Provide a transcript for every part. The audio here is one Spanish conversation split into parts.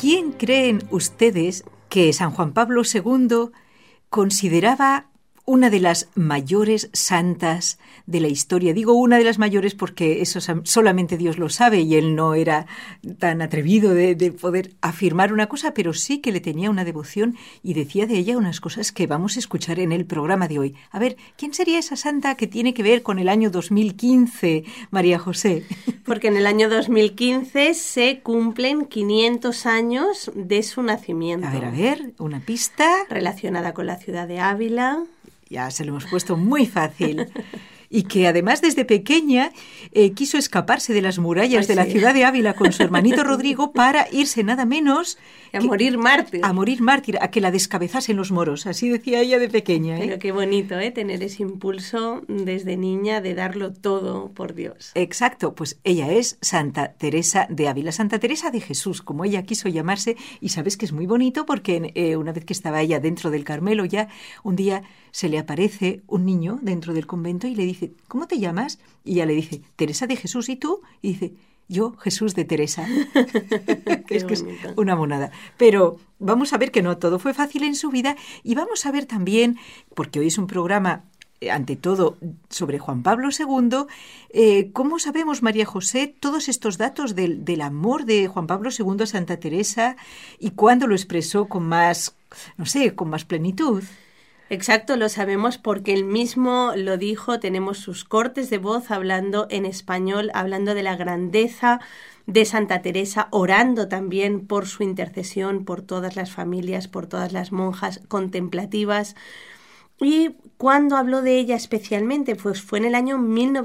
¿Quién creen ustedes que San Juan Pablo II consideraba una de las mayores santas de la historia? Digo una de las mayores porque eso solamente Dios lo sabe y él no era tan atrevido de poder afirmar una cosa, pero sí que le tenía una devoción y decía de ella unas cosas que vamos a escuchar en el programa de hoy. A ver, ¿quién sería esa santa que tiene que ver con el año 2015, María José? Porque en el año 2015 se cumplen 500 años de su nacimiento. A ver, una pista. Relacionada con la ciudad de Ávila. Ya se lo hemos puesto muy fácil. Y que además desde pequeña quiso escaparse de las murallas de la ciudad de Ávila con su hermanito Rodrigo para irse nada menos... A morir mártir. A morir mártir, a que la descabezasen los moros. Así decía ella de pequeña. Pero qué bonito, tener ese impulso desde niña de darlo todo por Dios. Exacto, pues ella es Santa Teresa de Ávila, Santa Teresa de Jesús, como ella quiso llamarse. Y sabes que es muy bonito porque una vez que estaba ella dentro del Carmelo ya, un día se le aparece un niño dentro del convento y le dice, ¿cómo te llamas? Y ella le dice, Teresa de Jesús, ¿y tú? Y dice, yo, Jesús de Teresa. que es una monada. Pero vamos a ver que no todo fue fácil en su vida y vamos a ver también, porque hoy es un programa ante todo sobre Juan Pablo II, ¿cómo sabemos, María José, todos estos datos del amor de Juan Pablo II a Santa Teresa y cuándo lo expresó con más, no sé, con más plenitud? Exacto, lo sabemos porque él mismo lo dijo, tenemos sus cortes de voz hablando en español, hablando de la grandeza de Santa Teresa, orando también por su intercesión, por todas las familias, por todas las monjas contemplativas. Y cuando habló de ella especialmente, pues fue en el año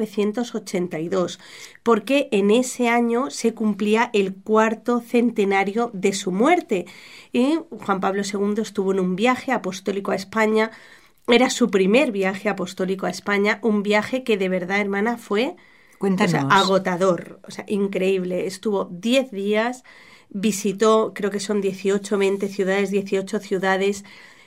1982, porque en ese año se cumplía el 4º centenario de su muerte. Y Juan Pablo II estuvo en un viaje apostólico a España, era su primer viaje apostólico a España, un viaje que de verdad, hermana, fue agotador, increíble. Estuvo 10 días, visitó, creo que son 18 ciudades,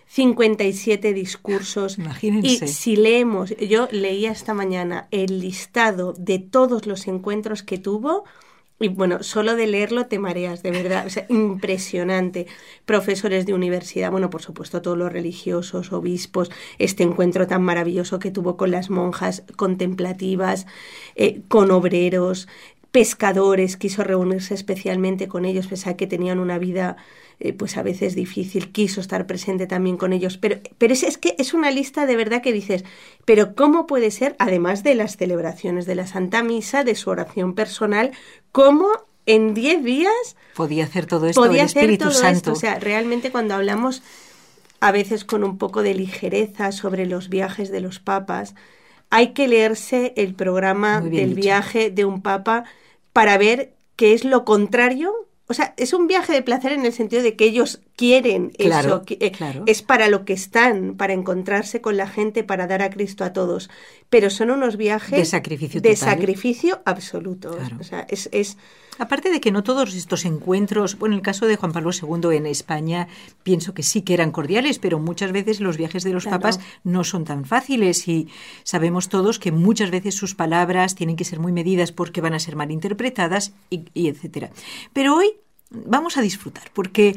57 discursos. Imagínense. Y si leemos, yo leía esta mañana el listado de todos los encuentros que tuvo, y bueno, solo de leerlo te mareas, de verdad, impresionante. Profesores de universidad, bueno, por supuesto todos los religiosos, obispos, este encuentro tan maravilloso que tuvo con las monjas contemplativas, con obreros, pescadores, quiso reunirse especialmente con ellos, pese a que tenían una vida pues a veces difícil, quiso estar presente también con ellos, pero es que es una lista de verdad que dices, pero ¿cómo puede ser, además de las celebraciones de la Santa Misa, de su oración personal, cómo en 10 días podía hacer todo esto del Espíritu Santo? O sea, realmente cuando hablamos a veces con un poco de ligereza sobre los viajes de los papas, hay que leerse el programa del viaje de un papa para ver qué es lo contrario. O sea, es un viaje de placer en el sentido de que ellos quieren eso, claro. Es para lo que están, para encontrarse con la gente, para dar a Cristo a todos. Pero son unos viajes de sacrificio total. De sacrificio absoluto. Claro. O sea, es... Aparte de que no todos estos encuentros, bueno, en el caso de Juan Pablo II en España, pienso que sí que eran cordiales, pero muchas veces los viajes de los papas no son tan fáciles y sabemos todos que muchas veces sus palabras tienen que ser muy medidas porque van a ser malinterpretadas y etcétera. Pero hoy vamos a disfrutar porque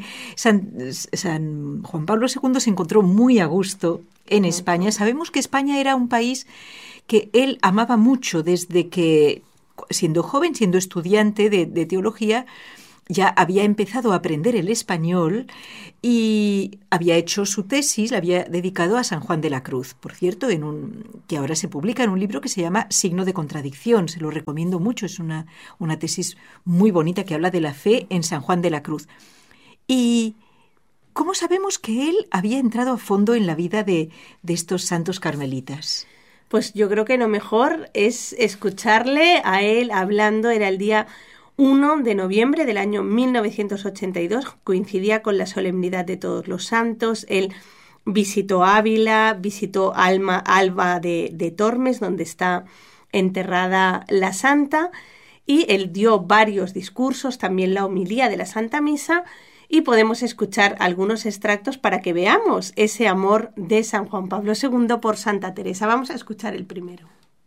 San Juan Pablo II se encontró muy a gusto en España. Sabemos que España era un país que él amaba mucho desde que, siendo joven, siendo estudiante de teología, ya había empezado a aprender el español y había hecho su tesis, la había dedicado a San Juan de la Cruz, por cierto, que ahora se publica en un libro que se llama Signo de contradicción. Se lo recomiendo mucho, es una tesis muy bonita que habla de la fe en San Juan de la Cruz. ¿Y cómo sabemos que él había entrado a fondo en la vida de estos santos carmelitas? Pues yo creo que lo mejor es escucharle a él hablando. Era el día 1 de noviembre del año 1982, coincidía con la solemnidad de Todos los Santos. Él visitó Ávila, visitó Alba de Tormes, donde está enterrada la santa, y él dio varios discursos, también la homilía de la Santa Misa, y podemos escuchar algunos extractos para que veamos ese amor de San Juan Pablo II por Santa Teresa. Vamos a escuchar el primero.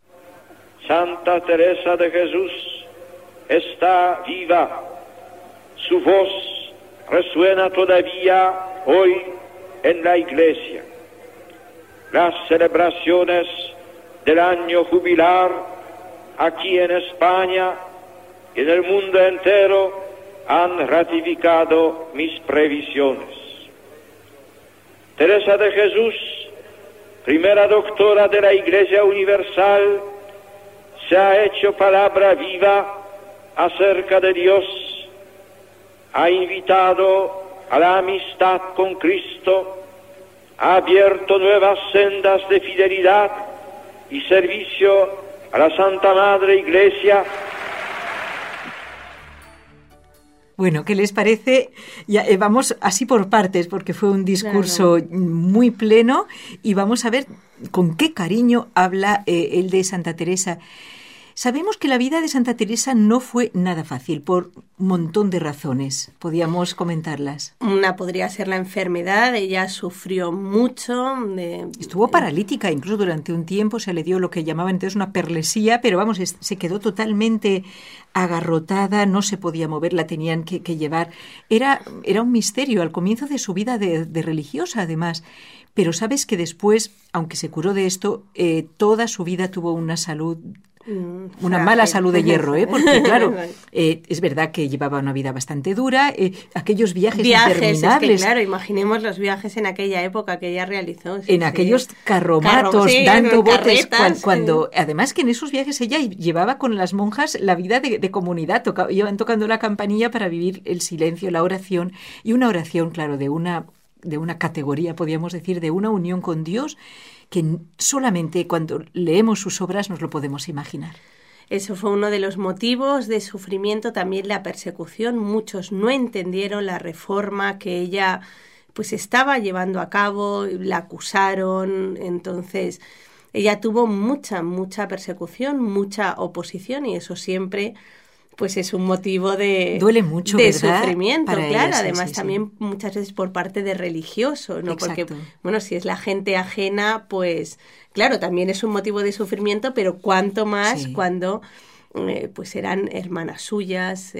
Santa Teresa de Jesús está viva. Su voz resuena todavía hoy en la Iglesia. Las celebraciones del año jubilar aquí en España y en el mundo entero han ratificado mis previsiones. Teresa de Jesús, primera doctora de la Iglesia Universal, se ha hecho palabra viva acerca de Dios, ha invitado a la amistad con Cristo, ha abierto nuevas sendas de fidelidad y servicio a la Santa Madre Iglesia. Bueno, ¿qué les parece? Ya, vamos así por partes, porque fue un discurso muy pleno, y vamos a ver con qué cariño habla el de Santa Teresa. Sabemos que la vida de Santa Teresa no fue nada fácil, por un montón de razones. ¿Podríamos comentarlas? Una podría ser la enfermedad. Ella sufrió mucho. Estuvo paralítica, incluso durante un tiempo se le dio lo que llamaban entonces una perlesía, pero vamos, se quedó totalmente agarrotada, no se podía mover, la tenían que llevar. Era un misterio al comienzo de su vida de religiosa, además. Pero sabes que después, aunque se curó de esto, toda su vida tuvo una salud... Una mala salud de hierro, porque claro, es verdad que llevaba una vida bastante dura, aquellos viajes interminables. Es que, claro, imaginemos los viajes en aquella época que ella realizó. Aquellos carromatos, dando botes, cuando además que en esos viajes ella llevaba con las monjas la vida de comunidad, iban tocando la campanilla para vivir el silencio, la oración, y una oración, claro, de una categoría, podríamos decir, de una unión con Dios, que solamente cuando leemos sus obras nos lo podemos imaginar. Eso fue uno de los motivos de sufrimiento, también la persecución. Muchos no entendieron la reforma que ella pues estaba llevando a cabo, la acusaron, entonces ella tuvo mucha persecución, mucha oposición, y eso siempre pues es un motivo de duele mucho, de ¿verdad? Sufrimiento, para claro, ellas, además sí. también muchas veces por parte de religiosos, ¿no? Exacto. Porque, bueno, si es la gente ajena, pues claro, también es un motivo de sufrimiento, pero cuanto más cuando pues eran hermanas suyas.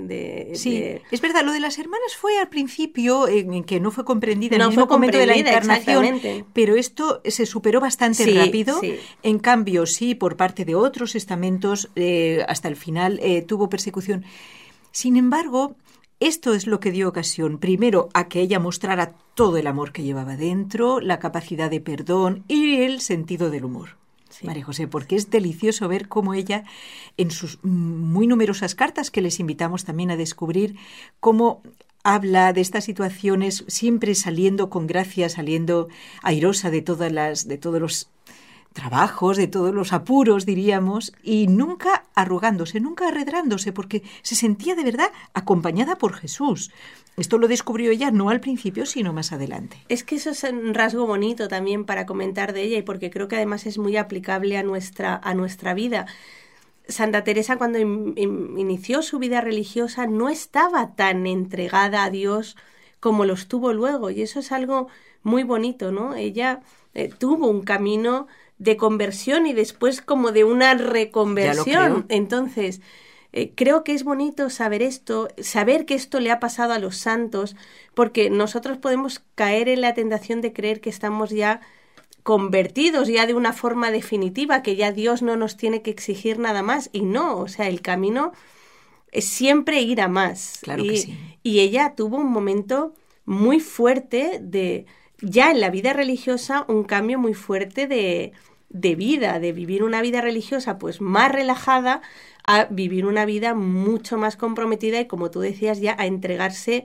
Es verdad, lo de las hermanas fue al principio en que no fue comprendida en no el mismo momento de la encarnación, pero esto se superó bastante rápido. Sí. En cambio, sí, por parte de otros estamentos, hasta el final tuvo persecución. Sin embargo, esto es lo que dio ocasión, primero, a que ella mostrara todo el amor que llevaba dentro, la capacidad de perdón y el sentido del humor. Sí. María José, porque es delicioso ver cómo ella, en sus muy numerosas cartas que les invitamos también a descubrir, cómo habla de estas situaciones, siempre saliendo con gracia, saliendo airosa de todos los trabajos, de todos los apuros, diríamos, y nunca arrugándose, nunca arredrándose, porque se sentía de verdad acompañada por Jesús. Esto lo descubrió ella no al principio, sino más adelante. Es que eso es un rasgo bonito también para comentar de ella, y porque creo que además es muy aplicable a nuestra vida. Santa Teresa, cuando inició su vida religiosa, no estaba tan entregada a Dios como lo estuvo luego, y eso es algo muy bonito, ¿no? Ella tuvo un camino de conversión y después como de una reconversión. Entonces, creo que es bonito saber esto, saber que esto le ha pasado a los santos, porque nosotros podemos caer en la tentación de creer que estamos ya convertidos ya de una forma definitiva, que ya Dios no nos tiene que exigir nada más, y no, o sea, el camino es siempre ir a más. Claro que sí. Y ella tuvo un momento muy fuerte ya en la vida religiosa, un cambio muy fuerte de vida, de vivir una vida religiosa pues más relajada a vivir una vida mucho más comprometida y, como tú decías, ya a entregarse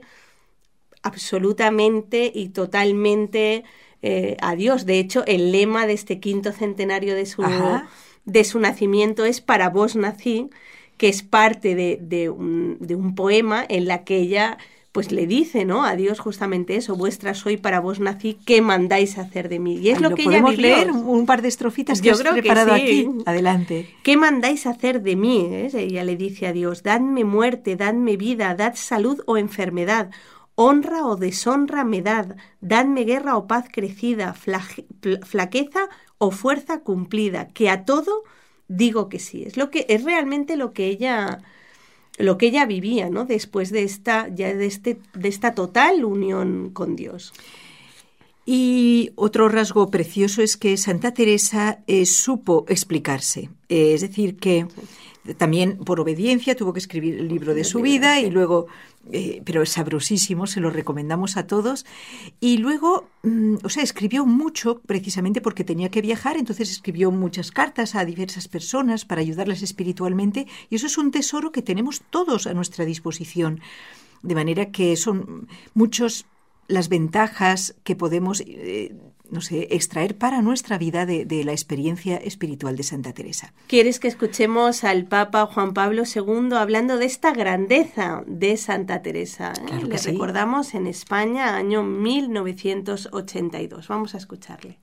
absolutamente y totalmente a Dios. De hecho, el lema de este 5º centenario de su nacimiento es "Para vos nací", que es parte de un poema en la que ella pues le dice, ¿no?, a Dios justamente eso: "Vuestra soy, para vos nací, ¿qué mandáis hacer de mí?". Y es lo que ella vivió. ¿Podemos leer un par de estrofitas que has preparado aquí? Adelante. "¿Qué mandáis hacer de mí?". Ella le dice a Dios: "Dadme muerte, dadme vida, dad salud o enfermedad, honra o deshonra me dad, dadme guerra o paz crecida, flaqueza o fuerza cumplida, que a todo digo que sí". Es realmente lo que ella lo que ella vivía, ¿no? Después de esta total unión con Dios. Y otro rasgo precioso es que Santa Teresa supo explicarse, es decir, que también por obediencia tuvo que escribir el libro de su vida y luego, pero es sabrosísimo, se lo recomendamos a todos, y luego, escribió mucho precisamente porque tenía que viajar, entonces escribió muchas cartas a diversas personas para ayudarles espiritualmente, y eso es un tesoro que tenemos todos a nuestra disposición, de manera que son muchos las ventajas que podemos, extraer para nuestra vida de la experiencia espiritual de Santa Teresa. ¿Quieres que escuchemos al Papa Juan Pablo II hablando de esta grandeza de Santa Teresa? Claro que Le sí. recordamos en España, año 1982. Vamos a escucharle.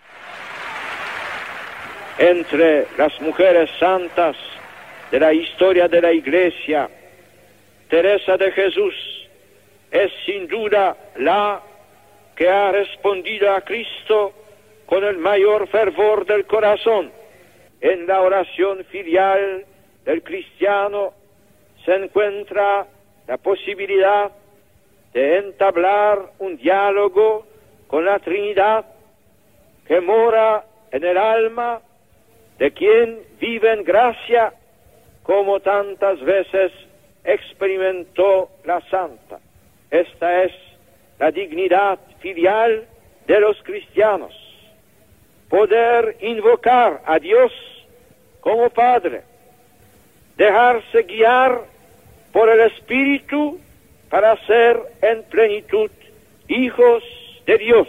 Entre las mujeres santas de la historia de la Iglesia, Teresa de Jesús es sin duda la que ha respondido a Cristo con el mayor fervor del corazón. En la oración filial del cristiano se encuentra la posibilidad de entablar un diálogo con la Trinidad que mora en el alma de quien vive en gracia, como tantas veces experimentó la Santa. Esta es la dignidad filial de los cristianos, poder invocar a Dios como Padre, dejarse guiar por el Espíritu para ser en plenitud hijos de Dios.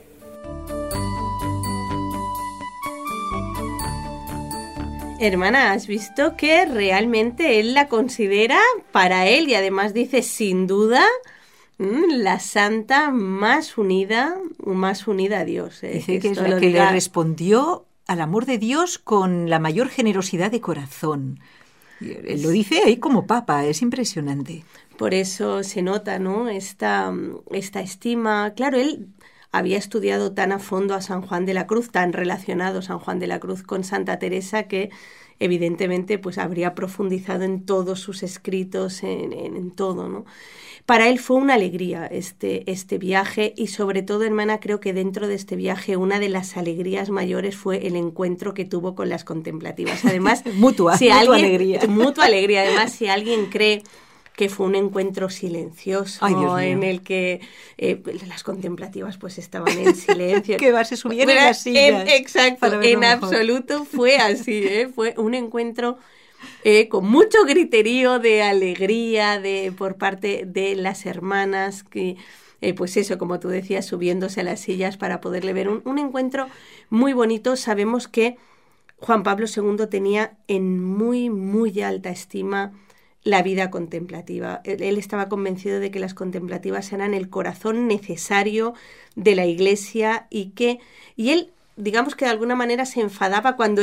Hermana, ¿has visto que realmente él la considera para él y además dice sin duda la santa más unida a Dios? Dice que es la que le respondió al amor de Dios con la mayor generosidad de corazón. Él lo dice ahí como papa, es impresionante. Por eso se nota, ¿no?, esta estima. Claro, él había estudiado tan a fondo a San Juan de la Cruz, tan relacionado San Juan de la Cruz con Santa Teresa, que evidentemente pues habría profundizado en todos sus escritos, en todo, ¿no? Para él fue una alegría este viaje y sobre todo, hermana, creo que dentro de este viaje una de las alegrías mayores fue el encuentro que tuvo con las contemplativas. Además, mutua alegría. Mutua alegría. Además, si alguien cree que fue un encuentro silencioso. Ay, Dios mío. En el que las contemplativas pues estaban en silencio. Que se subían en las sillas. Exacto, en absoluto fue así, fue un encuentro con mucho griterío de alegría por parte de las hermanas que, pues eso, como tú decías, subiéndose a las sillas para poderle ver. Un encuentro muy bonito. Sabemos que Juan Pablo II tenía en muy, muy alta estima la vida contemplativa. Él estaba convencido de que las contemplativas eran el corazón necesario de la Iglesia y él, digamos que de alguna manera se enfadaba cuando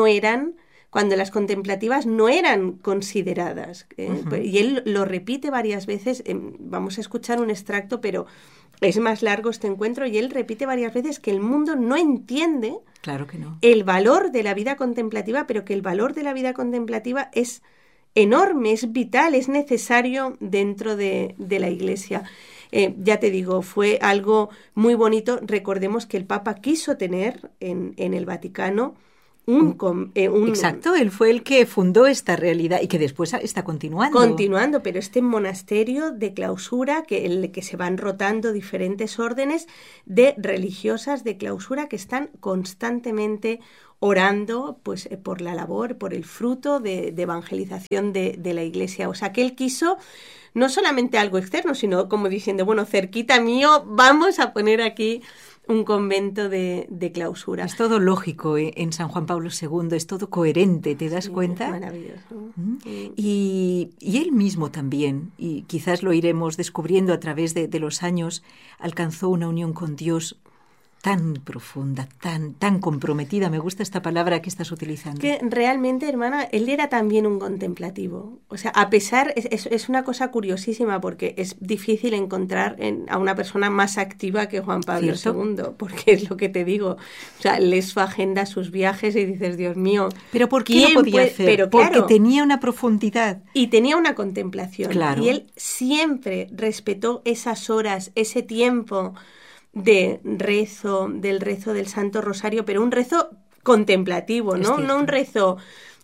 las contemplativas no eran consideradas. Uh-huh. Y él lo repite varias veces. Vamos a escuchar un extracto, pero es más largo este encuentro, y él repite varias veces que el mundo no entiende, claro que no, el valor de la vida contemplativa, pero que el valor de la vida contemplativa es enorme, es vital, es necesario dentro de la Iglesia. Ya te digo, fue algo muy bonito. Recordemos que el Papa quiso tener en el Vaticano Exacto, él fue el que fundó esta realidad y que después está continuando. Continuando, pero este monasterio de clausura, que se van rotando diferentes órdenes de religiosas de clausura que están constantemente orando pues por la labor, por el fruto de evangelización de la Iglesia. O sea, que él quiso no solamente algo externo, sino como diciendo, bueno, cerquita mío, vamos a poner aquí un convento de clausura. Es todo lógico en San Juan Pablo II, es todo coherente, ¿te das cuenta? Es maravilloso. Y él mismo también, y quizás lo iremos descubriendo a través de los años, alcanzó una unión con Dios tan profunda, tan comprometida. Me gusta esta palabra que estás utilizando. Que realmente, hermana, él era también un contemplativo. O sea, a pesar, es una cosa curiosísima porque es difícil encontrar a una persona más activa que Juan Pablo II, porque es lo que te digo. O sea, lees su agenda, sus viajes y dices, Dios mío. ¿Pero por qué lo podía hacer? Pero, porque claro, tenía una profundidad. Y tenía una contemplación. Claro. Y él siempre respetó esas horas, ese tiempo del rezo del Santo Rosario, pero un rezo contemplativo, ¿no? No un rezo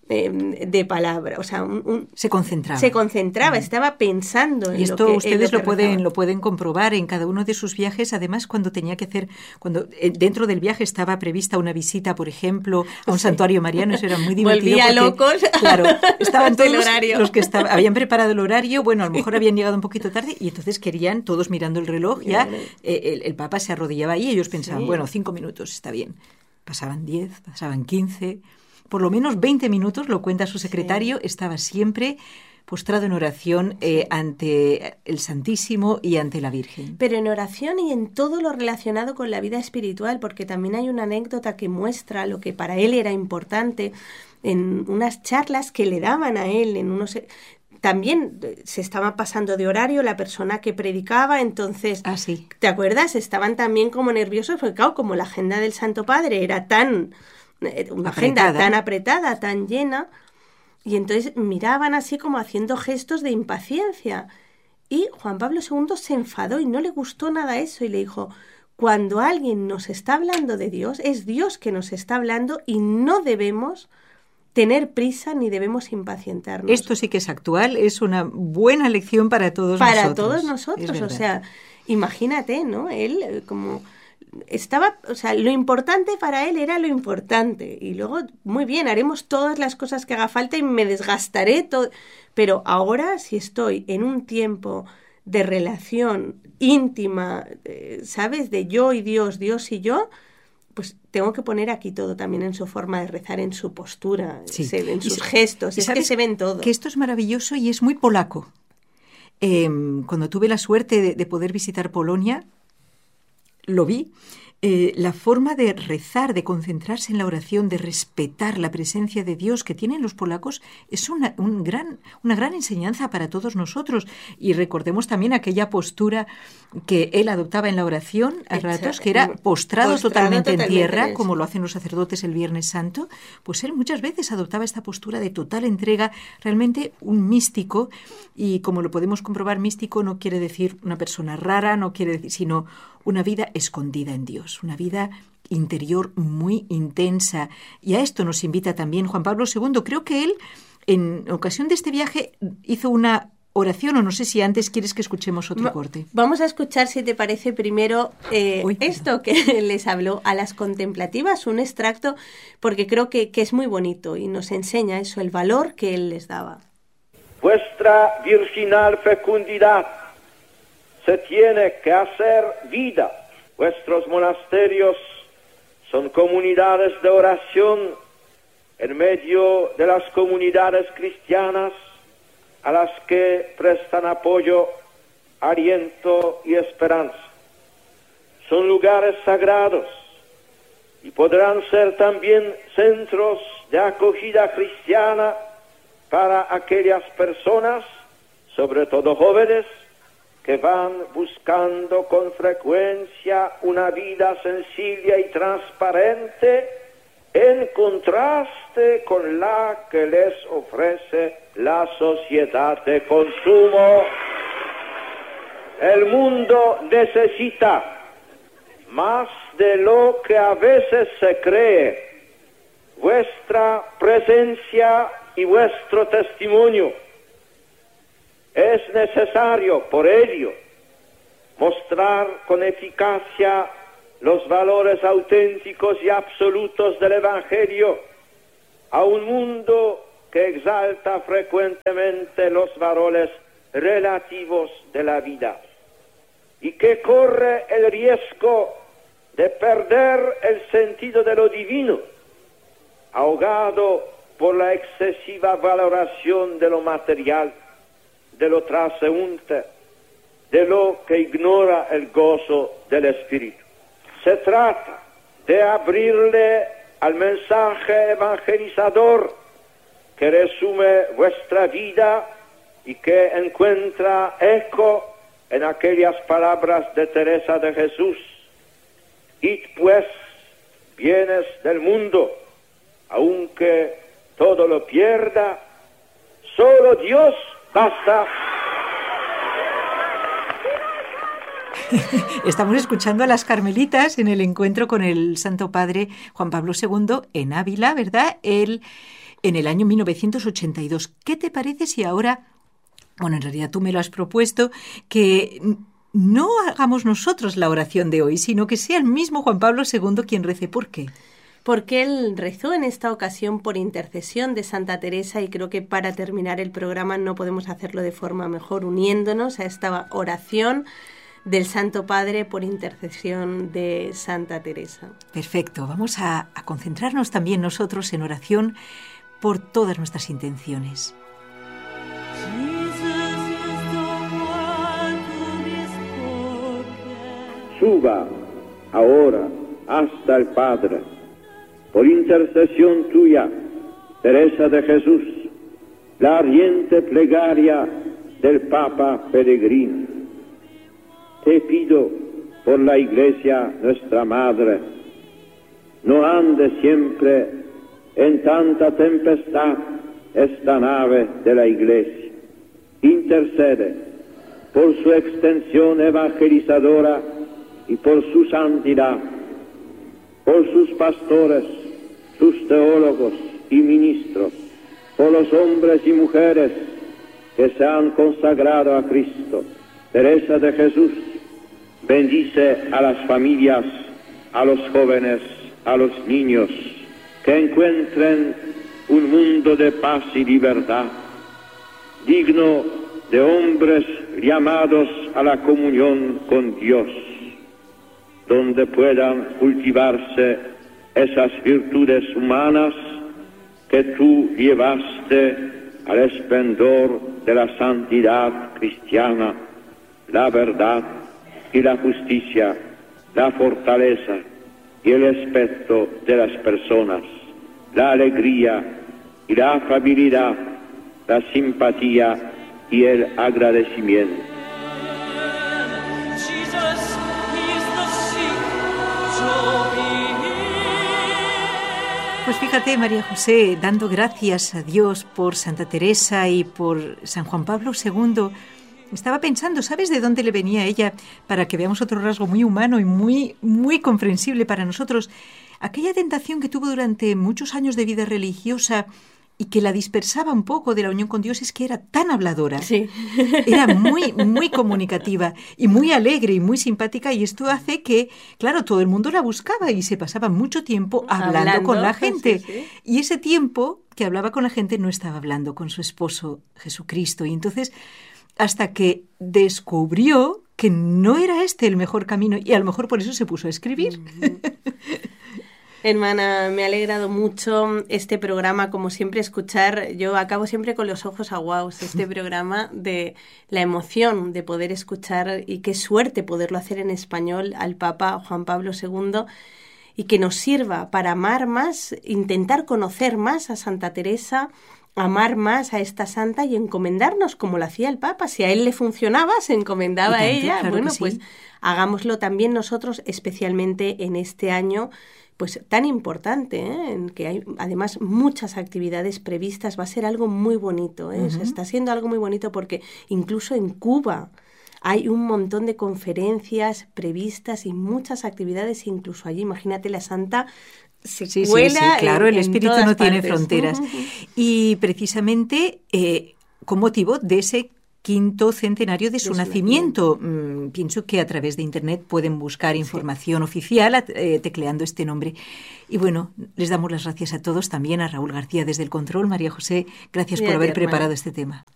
de palabra, o sea, se concentraba. Se concentraba, estaba pensando en y esto lo que ustedes lo pueden comprobar en cada uno de sus viajes. Además, cuando tenía que hacer, cuando dentro del viaje estaba prevista una visita, por ejemplo, a un santuario mariano, eso era muy divertido. Volvía locos. Claro, estaban todos los que habían preparado el horario, bueno, a lo mejor habían llegado un poquito tarde y entonces querían, todos mirando el reloj, ya el Papa se arrodillaba ahí y ellos pensaban, bueno, 5 minutos, está bien. Pasaban 10, pasaban 15... Por lo menos 20 minutos, lo cuenta su secretario, estaba siempre postrado en oración ante el Santísimo y ante la Virgen. Pero en oración y en todo lo relacionado con la vida espiritual, porque también hay una anécdota que muestra lo que para él era importante en unas charlas que le daban a él, en unos... También se estaba pasando de horario la persona que predicaba, entonces, sí. ¿Te acuerdas? Estaban también como nerviosos, porque claro, como la agenda del Santo Padre era una agenda tan apretada, tan llena, y entonces miraban así como haciendo gestos de impaciencia. Y Juan Pablo II se enfadó y no le gustó nada eso y le dijo, cuando alguien nos está hablando de Dios, es Dios que nos está hablando y no debemos tener prisa ni debemos impacientarnos. Esto sí que es actual, es una buena lección para todos nosotros. Para todos nosotros, o sea, imagínate, ¿no? Él como... estaba, o sea, lo importante para él era lo importante y luego, muy bien, haremos todas las cosas que haga falta y me desgastaré todo, pero ahora si estoy en un tiempo de relación íntima, ¿sabes? De yo y Dios, Dios y yo, pues tengo que poner aquí todo también en su forma de rezar, en su postura, en sus gestos, es que se ven todo. Que esto es maravilloso y es muy polaco. Cuando tuve la suerte de poder visitar Polonia, lo vi, la forma de rezar, de concentrarse en la oración, de respetar la presencia de Dios que tienen los polacos es una gran enseñanza para todos nosotros. Y recordemos también aquella postura que él adoptaba en la oración a ratos, que era postrado totalmente en tierra, como lo hacen los sacerdotes el Viernes Santo. Pues él muchas veces adoptaba esta postura de total entrega, realmente un místico, y como lo podemos comprobar, místico no quiere decir una persona rara, no quiere decir, sino una vida escondida en Dios, una vida interior muy intensa. Y a esto nos invita también Juan Pablo II. Creo que él, en ocasión de este viaje, hizo una oración, o no sé si antes quieres que escuchemos otro corte. Vamos a escuchar, si te parece, primero esto que les habló a las contemplativas, un extracto, porque creo que es muy bonito y nos enseña eso, el valor que él les daba. Vuestra virginal fecundidad se tiene que hacer vida. Vuestros monasterios son comunidades de oración en medio de las comunidades cristianas a las que prestan apoyo, aliento y esperanza. Son lugares sagrados y podrán ser también centros de acogida cristiana para aquellas personas, sobre todo jóvenes, que van buscando con frecuencia una vida sencilla y transparente en contraste con la que les ofrece la sociedad de consumo. El mundo necesita, más de lo que a veces se cree, vuestra presencia y vuestro testimonio. Es necesario, por ello, mostrar con eficacia los valores auténticos y absolutos del Evangelio a un mundo que exalta frecuentemente los valores relativos de la vida y que corre el riesgo de perder el sentido de lo divino, ahogado por la excesiva valoración de lo material, de lo transeúnte, de lo que ignora el gozo del espíritu. Se trata de abrirle al mensaje evangelizador que resume vuestra vida y que encuentra eco en aquellas palabras de Teresa de Jesús. Id pues, bienes del mundo, aunque todo lo pierda, solo Dios basta. Estamos escuchando a las Carmelitas en el encuentro con el Santo Padre Juan Pablo II en Ávila, ¿verdad? En el año 1982. ¿Qué te parece si ahora, bueno, en realidad tú me lo has propuesto, que no hagamos nosotros la oración de hoy, sino que sea el mismo Juan Pablo II quien rece? ¿Por qué? Porque él rezó en esta ocasión por intercesión de Santa Teresa, y creo que para terminar el programa no podemos hacerlo de forma mejor uniéndonos a esta oración del Santo Padre por intercesión de Santa Teresa. Perfecto, vamos a concentrarnos también nosotros en oración por todas nuestras intenciones. Suba ahora hasta el Padre, por intercesión tuya, Teresa de Jesús, la ardiente plegaria del Papa peregrino. Te pido por la Iglesia, nuestra Madre, no ande siempre en tanta tempestad esta nave de la Iglesia. Intercede por su extensión evangelizadora y por su santidad, por sus pastores, sus teólogos y ministros, por los hombres y mujeres que se han consagrado a Cristo. Teresa de Jesús, bendice a las familias, a los jóvenes, a los niños, que encuentren un mundo de paz y libertad, digno de hombres llamados a la comunión con Dios, donde puedan cultivarse esas virtudes humanas que tú llevaste al esplendor de la santidad cristiana, la verdad y la justicia, la fortaleza y el respeto de las personas, la alegría y la afabilidad, la simpatía y el agradecimiento. Pues fíjate, María José, dando gracias a Dios por Santa Teresa y por San Juan Pablo II, estaba pensando, ¿sabes de dónde le venía a ella? Para que veamos otro rasgo muy humano y muy comprensible para nosotros. Aquella tentación que tuvo durante muchos años de vida religiosa y que la dispersaba un poco de la unión con Dios, es que era tan habladora. Sí. Era muy comunicativa y muy alegre y muy simpática, y esto hace que, claro, todo el mundo la buscaba y se pasaba mucho tiempo hablando con la gente. Sí. Y ese tiempo que hablaba con la gente no estaba hablando con su esposo Jesucristo. Y entonces, hasta que descubrió que no era este el mejor camino, y a lo mejor por eso se puso a escribir. Hermana, me ha alegrado mucho este programa, como siempre escuchar, yo acabo siempre con los ojos aguados, este programa de la emoción de poder escuchar, y qué suerte poderlo hacer en español, al Papa Juan Pablo II, y que nos sirva para amar más, intentar conocer más a Santa Teresa, amar más a esta santa y encomendarnos como lo hacía el Papa. Si a él le funcionaba, se encomendaba a ella. Claro, bueno, sí. Pues hagámoslo también nosotros, especialmente en este año pues tan importante, en que hay además muchas actividades previstas. Va a ser algo muy bonito, O sea, está siendo algo muy bonito, porque incluso en Cuba hay un montón de conferencias previstas y muchas actividades, incluso allí. Imagínate, la santa se cuela. Sí, claro, el en espíritu todas no tiene partes. fronteras. Y precisamente con motivo de ese 5º centenario de su nacimiento. Pienso que a través de Internet pueden buscar información oficial tecleando este nombre. Y bueno, les damos las gracias a todos, también a Raúl García desde el control. María José, gracias por haber preparado este tema.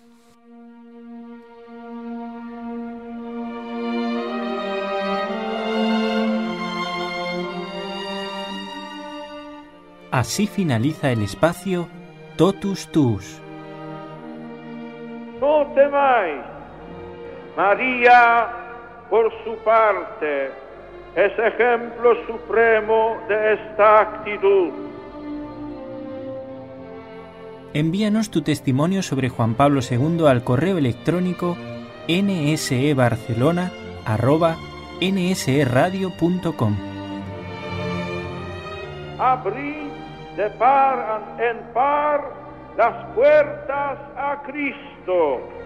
Así finaliza el espacio Totus Tuus. No temáis. María, por su parte, es ejemplo supremo de esta actitud. Envíanos tu testimonio sobre Juan Pablo II al correo electrónico nsebarcelona@nseradio.com. Abrid de par en par las puertas a Cristo.